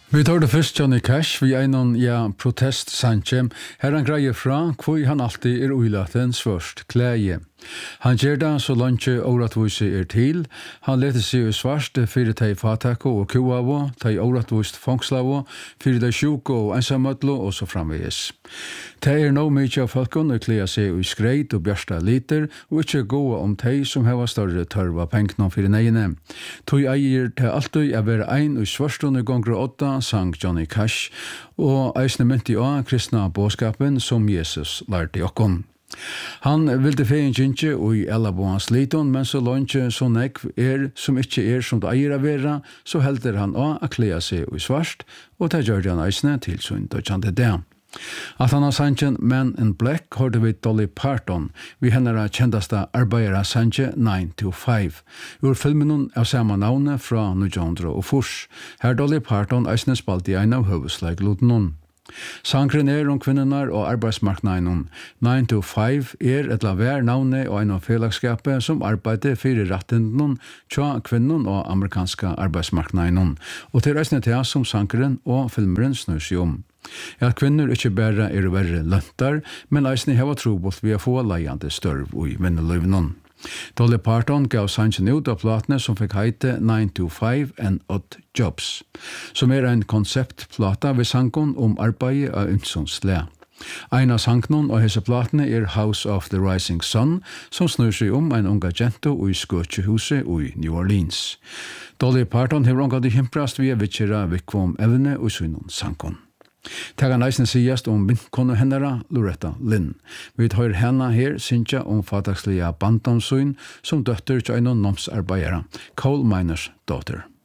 Vi tar det først Johnny Cash, vi einon protest-sanje. Her han greier fra, hvor han alltid uilaten svørst klæje. Han gjør det så langt åretvise til. Han leter seg svart fyrir de fatako og kuavo, de åretvist fangslavo, fyrir de sjuko og ensamøtlo og så framveges. Det nå mykje av folkene klæja seg i skreit og bjørsta liter, og ikke gåa om de som heva større tørva pengene fyrir neiene. Tog eier til alltid å være ein og svarstående gonger 8, sang Johnny Cash, og eisne mynti av kristna båskapen som Jesus lærte okkon. Han ville feien kjentje og i Alaboans liton, men så langt så nekv som ikke som det eier av vera, så helder han av å klea seg i svart, og det gjør han eisne til sånn dødjande det. At han har sangen Men in Black hørte vi Dolly Parton, vi henne kjendaste arbeidere sangen 9 to 5. Ur filmen av samme navnet fra 1904. Her Dolly Parton eisne spalt i en av høveslegluten. Sangren om kvinnenar og arbeidsmarknaden. 9 to 5 et lavær navnet og en av fellagskapet som arbeider fyrir rettenden tja kvinnen og amerikanska arbeidsmarknaden. Og til reisende til som sangren og filmeren snur seg om. At kvinner ikke bare verre løntar, men eisne heva trobult ved å få leiande størv i vinneløyvnen. Dolly Parton gav sangen ut av platene som fikk heite 9 to 5 and Odd Jobs, som en konseptplata ved sangen om arbeidet av Umsonsle. Ein av sangnon og hese platene House of the Rising Sun, som snur seg om en unga jento i skøtjehuset i New Orleans. Dolly Parton hever unga de himprast via vittjera vikvom evne og synon sangon. Taga neisne sigast om vinkonu hennara Loretta Lynn. Vi tar henne her synsja om fatakslige bandamsyn som døtter til en nomsarbeidere, Coal Miners Daughter.